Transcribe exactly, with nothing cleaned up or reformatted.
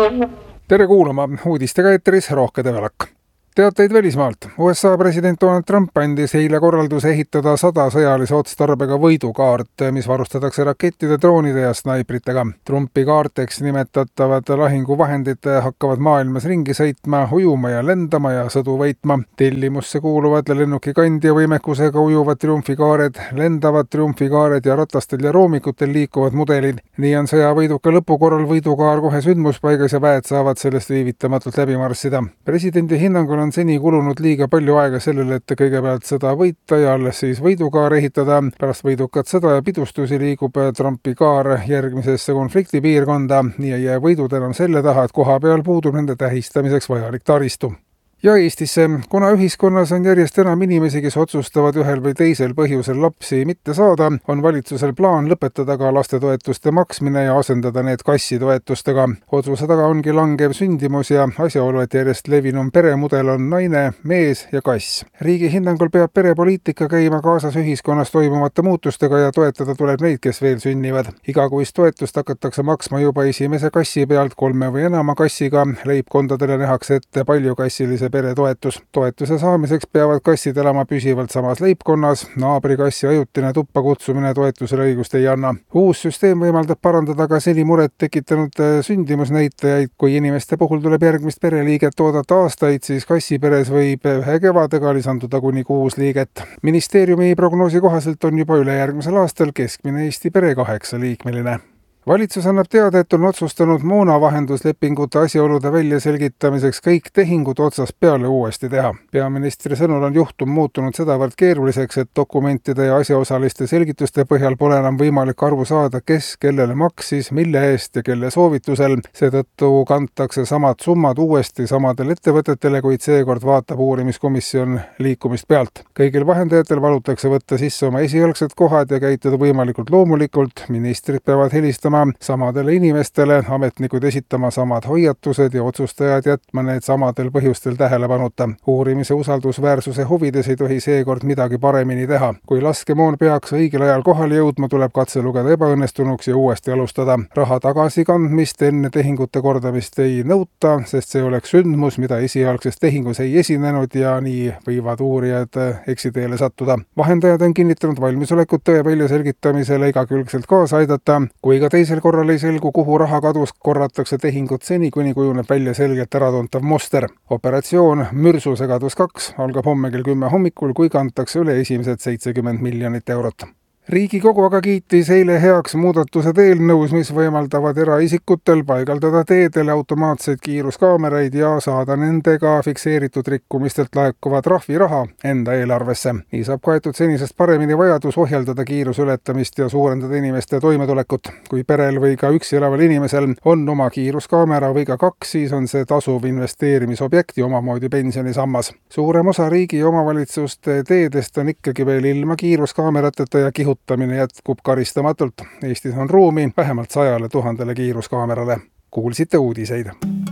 Tere kuulama, uudistega eetris Rohke Develak. Teateid välismaalt. U S A president Donald Trump andis eile korralduse ehitada sada sõjalise otstarbega võidukaart, mis varustatakse rakettide, droonide ja snaipritega. Trumpi kaarteks nimetatavad lahinguvahendid hakkavad maailmas ringi sõitma, ujuma ja lendama ja sõdu võitma. Tellimusse kuuluvad lennuki kandja võimekusega ujuvad triumfikaared, lendavad triumfikaared ja ratastel ja roomikutel liikuvad mudelid. Nii on sõjavõiduka lõpu korral võidukaar kohe sündmuspaigas ja väed saavad sellest viivitamatult läbi marssida. Presidendi hinnangul on seni kulunud liiga palju aega sellele, et kõigepealt sõda võita ja alles siis võidukaar ehitada. Pärast võidukat sõda ja pidustusi liigub Trumpi kaar järgmisesse konfliktipiirkonda, nii ei jää võidud enam selle taha, et koha peal puudub nende tähistamiseks vajalik taristu. Ja Eestisse, kuna ühiskonnas on järjest enam inimesi, kes otsustavad ühel või teisel põhjusel lapsi mitte saada, on valitsusel plaan lõpetada ka lastetoetuste maksmine ja asendada need kassitoetustega. Otsuse taga ongi langev sündimus ja asjaolu, et järjest levinum peremudel on naine, mees ja kass. Riigi hinnangul peab perepoliitika käima kaasas ühiskonnas toimuvate muutustega ja toetada tuleb neid, kes veel sünnivad. Igakuist toetust hakatakse maksma juba esimese kassi pealt kolme või enama kassiga. Leibkondadele nähakse ette paljukassilise peretoetus. Toetuse saamiseks peavad kassid elama püsivalt samas leibkonnas. Naabrikassi ajutine tuppa kutsumine toetusele õigust ei anna. Uus süsteem võimaldab parandada ka seni muret tekitanud sündimusnäitajaid. Kui inimeste puhul tuleb järgmist pereliiget oodata aastaid, siis kassiperes võib ühe kevadega lisanduda kuni kuus liiget. Ministeeriumi prognoosi kohaselt on juba üle järgmisel aastal keskmine Eesti pere kaheksa liikmeline. Valitsus annab teada, et on otsustanud moonavahenduslepingute asjaolude väljaselgitamiseks kõik tehingud otsast peale uuesti teha. Peaministri sõnul on juhtum muutunud sedavõrd keeruliseks, et dokumentide ja asjaosaliste selgituste põhjal pole enam võimalik aru saada, kes kellele maksis, mille eest ja kelle soovitusel. Seetõttu kantakse samad summad uuesti samadel ettevõtetele, kuid seekord vaatab uurimiskomisjon liikumist pealt. Kõigil vahendajatel valutakse võtta sisse oma esialgsed kohad ja käituda võimalikult loomulikult. Ministrid peavad helistama samadele inimestele, ametnikud esitama samad hoiatused ja otsustajad jätma need samadel põhjustel tähelepanuta. Uurimise usaldusväärsuse huvides ei tohi seekord midagi paremini teha. Kui laskemoon peaks õigel ajal kohale jõudma, tuleb katse lugeda ebaõnnestunuks ja uuesti alustada. Raha tagasikandmist enne tehingute kordamist ei nõuta, sest see oleks sündmus, mida esialgses tehingus ei esinenud ja nii võivad uurijad eksiteele sattuda. Vahendajad on kinnitanud valmisolekut tõe väljaselgitamisele igakülgselt kaasa aidata, kui ka teisel Teisel korral ei selgu, kuhu raha kadus, korratakse tehingut seni, kuni kujuneb välja selgelt äratuntav muster. Operatsioon Mürsusegadus kaks algab homme kell kümme hommikul, kui kantakse üle esimesed seitsekümmend miljonit eurot. Riigikogu aga kiitis eile heaks muudatused eelnõus, mis võimaldavad eraisikutel paigaldada teedele automaatseid kiiruskaameraid ja saada nendega fikseeritud rikkumistelt laekuva trahviraha enda eelarvesse. Nii saab kaetud senisest paremini vajadus ohjeldada kiirusületamist ja suurendada inimeste toimetulekut. Kui perel või ka üksi elaval inimesel on oma kiiruskaamera või ka kaks, siis on see tasuv investeerimisobjekt ja omamoodi pensionisammas. Suurem osa riigi ja omavalitsuste teedest on ikkagi veel ilma kiiruskaamerateta ja kihut jätkub karistamatult. Eestis on ruumi vähemalt sajale tuhandele kiiruskaamerale. Kuulsite uudiseid.